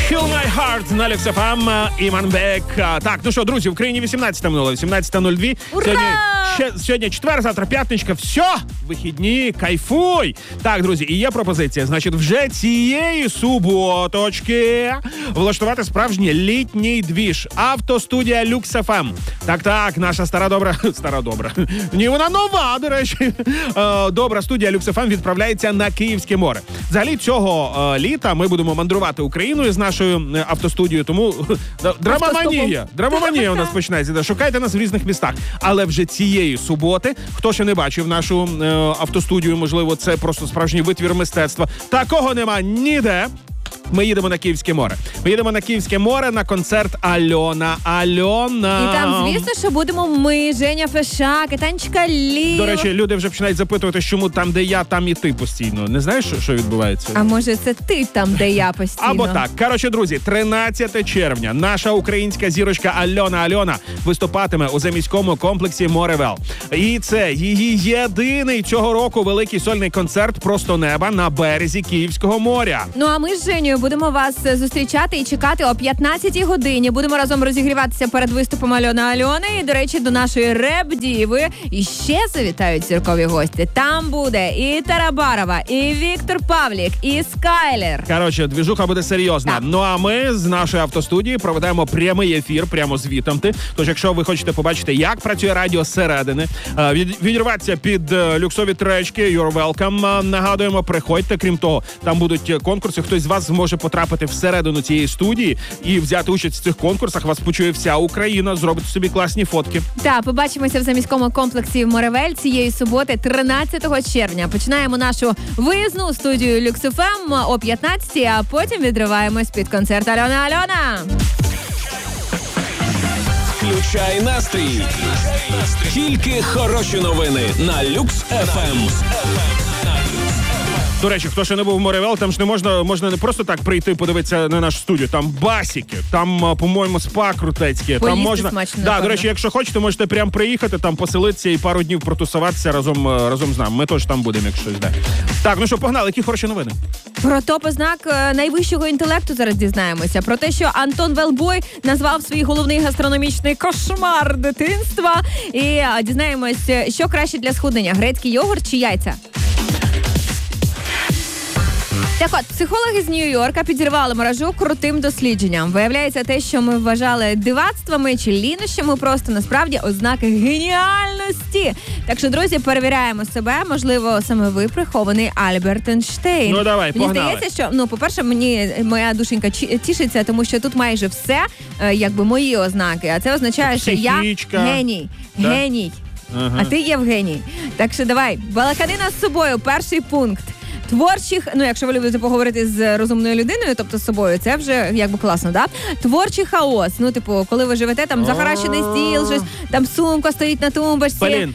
Heal My Heart на Люкс ФМ, Іманбек. Так, ну що, друзі, в Україні 18:02. Сьогодні четвер, завтра п'ятничка. Все, вихідні, кайфуй. Так, друзі, і є пропозиція. Значить, вже цієї суботочки влаштувати справжній літній двіж. Автостудія Люкс ФМ. Так, наша стара добра. Ні, вона нова, до речі. Добра студія Люкс ФМ відправляється на Київське море. Взагалі, цього літа ми будемо мандрувати Україною з нашою автостудією, тому драмоманія у нас починається. Шукайте нас в різних містах. Але вже цієї суботи, хто ще не бачив нашу автостудію, можливо, це просто справжній витвір мистецтва. Такого нема ніде. Ми їдемо на Київське море. Ми їдемо на Київське море на концерт Альона. І там, звісно, що будемо ми, Женя Фешак, Танечка Лі. До речі, люди вже починають запитувати, чому там, де я, там і ти постійно. Не знаєш, що відбувається? А може це ти там, де я постійно? Або так. Коротше, друзі, 13 червня наша українська зірочка Альона виступатиме у заміському комплексі Моревел. І це її єдиний цього року великий сольний концерт «Просто неба» на березі Київського моря. Ну а ми з Женєю будемо вас зустрічати і чекати о 15-й годині. Будемо разом розігріватися перед виступом Альони. І, до речі, до нашої реп-діви і ще завітають зіркові гості. Там буде і Тарабарова, і Віктор Павлік, і Скайлер. Коротше, двіжуха буде серйозна. Так. Ну а ми з нашої автостудії проведемо прямий ефір, прямо звітом. Тож, якщо ви хочете побачити, як працює радіо зсередини, відірватися під люксові тречки, you're welcome. Нагадуємо, приходьте. Крім того, там будуть конкурси. Хтось з вас зможе потрапити всередину цієї студії і взяти участь в цих конкурсах. Вас почує вся Україна, зробить собі класні фотки. Так, побачимося в заміському комплексі Моревель цієї суботи, 13 червня. Починаємо нашу виїзну студію Люкс ФМ о 15-й, а потім відриваємось під концерт Альона. Включай настрій. Тільки хороші новини на Люкс ФМ. До речі, хто ще не був в Моревел, там ж не можна не просто так прийти подивитися на нашу студію. Там басіки, там, по-моєму, спа крутецьке. Там можна смачно, до речі, якщо хочете, можете прямо приїхати, там поселитися і пару днів протусуватися разом з нами. Ми теж там будемо, якщо щось. Так, ну що, погнали, які хороші новини? Про топ-ознак найвищого інтелекту зараз дізнаємося. Про те, що Антон Велбой назвав свій головний гастрономічний кошмар дитинства. І дізнаємось, що краще для схуднення: грецький йогурт чи яйця. Так от, психологи з Нью-Йорка підірвали мережу крутим дослідженням. Виявляється, те, що ми вважали дивацтвами чи лінощами, просто насправді ознаки геніальності. Так що, друзі, перевіряємо себе. Можливо, саме ви прихований Альберт Ейнштейн. Ну, давай, погнали. Мені здається, що, по-перше, моя душенька тішиться, тому що тут майже все, мої ознаки. А це означає, що я геній. Да? Геній. Ага. А ти Євгеній. Так що давай, балаканина з собою, перший пункт. Творчих, якщо ви любите поговорити з розумною людиною, тобто з собою, це вже класно, да? Творчий хаос. Коли ви живете, там захаращений стіл, щось, там сумка стоїть на тумбочці. Блін,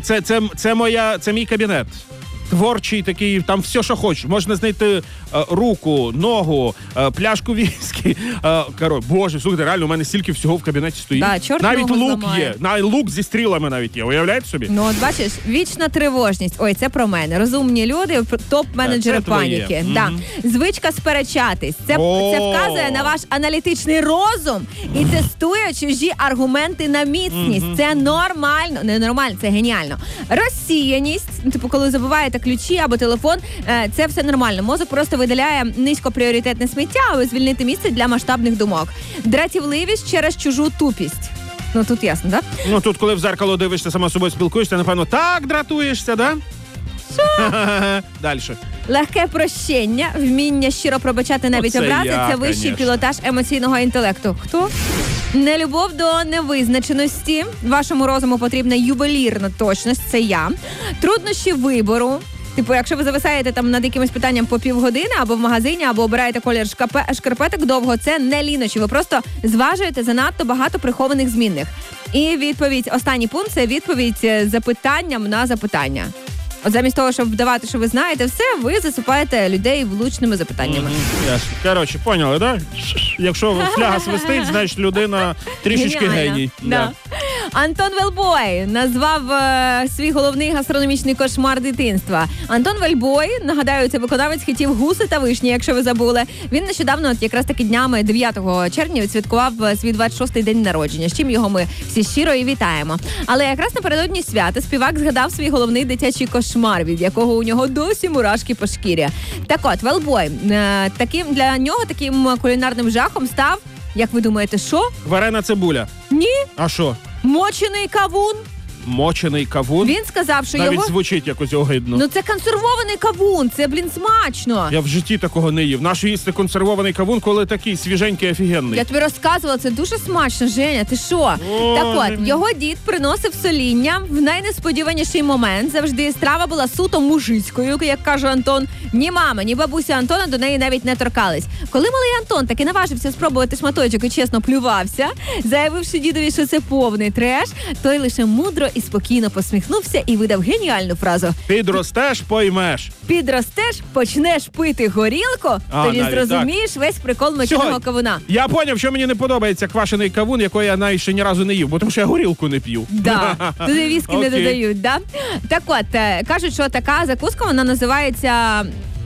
це мій кабінет. Творчий такий, там все, що хочеш. Можна знайти руку, ногу, пляшку віскі. Боже, слухайте, реально, у мене стільки всього в кабінеті стоїть. Да, навіть лук є. Лук зі стрілами навіть є. Уявляєте собі? Ну, от бачиш, вічна тривожність. Ой, це про мене. Розумні люди, топ-менеджери паніки. Да. Звичка сперечатись. Це вказує на ваш аналітичний розум і тестує чужі аргументи на міцність. Це нормально. Не нормально, це геніально. Розсіяність. Коли забуваєте ключі або телефон, це все нормально. Мозок просто видаляє низькопріоритетне сміття, аби звільнити місце для масштабних думок. Дратівливість через чужу тупість. Ну, тут ясно, так? Да? Тут, коли в зеркало дивишся, сама з собою спілкуєшся, напевно, так дратуєшся, да? Що? Дальше. Легке прощення, вміння щиро пробачати навіть образи – це вищий пілотаж емоційного інтелекту. Хто? Нелюбов до невизначеності. Вашому розуму потрібна ювелірна точність, це я. Труднощі вибору. Якщо ви зависаєте там над якимось питанням по півгодини, або в магазині, або обираєте колір шкарпеток довго, це не лінощі. Ви просто зважуєте занадто багато прихованих змінних. І відповідь, останній пункт – це відповідь запитанням на запитання. От замість того, щоб вдавати, що ви знаєте все, ви засипаєте людей влучними запитаннями. Коротше, поняли, да? Якщо фляга свистить, значить людина трішечки геній. Да. Антон Велбой назвав свій головний гастрономічний кошмар дитинства. Антон Велбой, нагадаю, це виконавець хітів «Гуси та вишні», якщо ви забули. Він нещодавно, якраз таки днями 9 червня, відсвяткував свій 26-й день народження, з чим його ми всі щиро і вітаємо. Але якраз напередодні свята співак згадав свій головний дитячий кошмар, від якого у нього досі мурашки по шкірі. Так от, Велбой, для нього таким кулінарним жахом став, як ви думаєте, що? Варена цибуля. Ні. А що? Мочений кавун. Мочений кавун? Він сказав, що навіть його... звучить якось огидно. Ну це консервований кавун, це, смачно. Я в житті такого не їв. Нащо їсти консервований кавун, коли такий свіженький, офігенний? Я тобі розказувала, це дуже смачно, Женя, ти що? Так от, його дід приносив соління в найнесподіваніший момент. Завжди страва була суто мужицькою, як каже Антон. Ні мама, ні бабуся Антона до неї навіть не торкались. Коли малий Антон таки наважився спробувати шматочок і чесно плювався, заявивши дідові, що це повний треш, той лише мудро і спокійно посміхнувся і видав геніальну фразу. Підростеш, поймеш. Підростеш, почнеш пити горілку, тоді зрозумієш весь прикол моченого кавуна. Я поняв, що мені не подобається квашений кавун, який я навіть ще ні разу не їв, бо тому що я горілку не п'ю. Да, туди віскі не додають, да? Так от, кажуть, що така закуска, вона називається...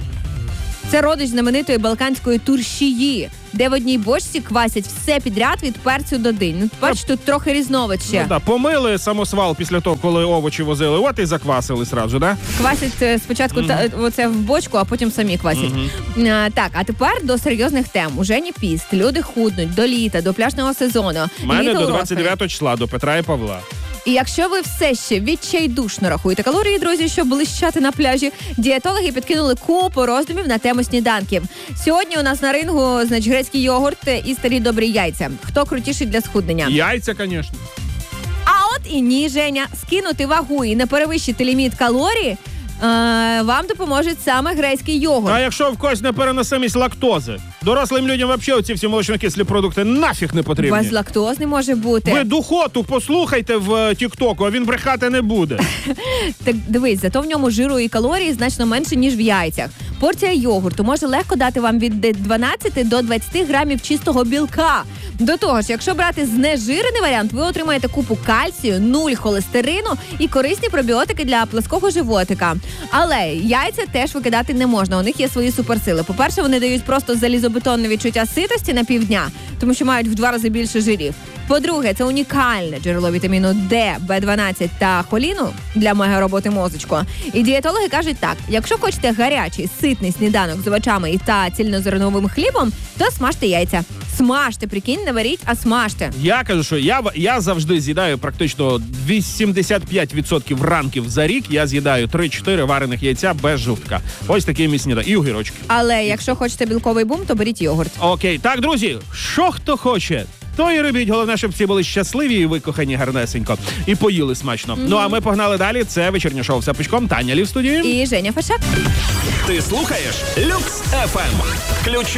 Це родич знаменитої балканської туршії, де в одній бочці квасять все підряд від перцю до динь. Ну, бач, тут трохи різновид ще. Ну, да, помили самосвал після того, коли овочі возили, от і заквасили сразу, да? Квасять спочатку оце в бочку, а потім самі квасять. Так, а тепер до серйозних тем. Уже не піст, люди худнуть до літа, до пляжного сезону. У мене до 29 числа, до Петра і Павла. І якщо ви все ще відчайдушно рахуєте калорії, друзі, щоб блищати на пляжі, дієтологи підкинули купу роздумів на тему сніданків. Сьогодні у нас на рингу, грецький йогурт і старі добрі яйця. Хто крутіший для схуднення? Яйця, звісно. А от і ні, Женя. Скинути вагу і не перевищити ліміт калорій вам допоможе саме грецький йогурт. А якщо в когось непереносимість лактози? Дорослим людям взагалі оці всі молочнокислі продукти нафіг не потрібні. Безлактозний може бути. Ви Духоту послухайте в Тік-Току, а він брехати не буде. Так дивись, зато в ньому жиру і калорії значно менше, ніж в яйцях. Порція йогурту може легко дати вам від 12 до 20 грамів чистого білка. До того ж, якщо брати знежирений варіант, ви отримаєте купу кальцію, 0 холестерину і корисні пробіотики для плоского животика. Але яйця теж викидати не можна, у них є свої суперсили. По-перше, вони дають просто залізобетонне відчуття ситості на півдня, тому що мають в 2 рази більше жирів. По-друге, це унікальне джерело вітаміну Д, Б12 та холіну для мегароботи мозочку. І дієтологи кажуть так, якщо хочете гарячий, ситний сніданок з овочами та цільнозерновим хлібом, то смажте яйця. Смажте, прикинь, не варіть, а смажте. Я кажу, що я завжди з'їдаю практично 85% ранків за рік, я з'їдаю 3-4 варених яйця без жовтка. Ось такий мій сніданок. І огірочки. Але якщо хочете білковий бум, то беріть йогурт. Окей, так, друзі, що хто хоче, то і робіть. Головне, щоб всі були щасливі і викохані гарнесенько. І поїли смачно. Ну, а ми погнали далі. Це вечірнє шоу «Все пучком». Таня Лі в студії. І Женя Фашак. Ти слухаєш Люкс FM.